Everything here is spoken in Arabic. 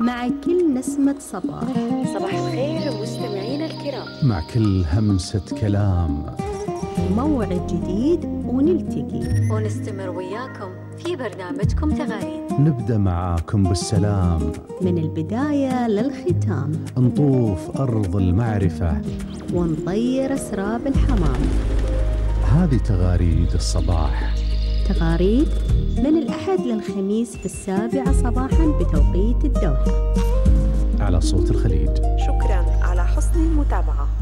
مع كل نسمة صباح. صباح الخير مستمعينا الكرام، مع كل همسة كلام، موعد جديد ونلتقي ونستمر وياكم في برنامجكم تغاريد. نبدأ معاكم بالسلام من البداية للختام، نطوف أرض المعرفة ونطير أسراب الحمام. هذه تغاريد الصباح، تغاريد من الأحد للخميس في 7 صباحا بتوقيت الدوحة، على صوت الخليج. شكرا على حسن المتابعة.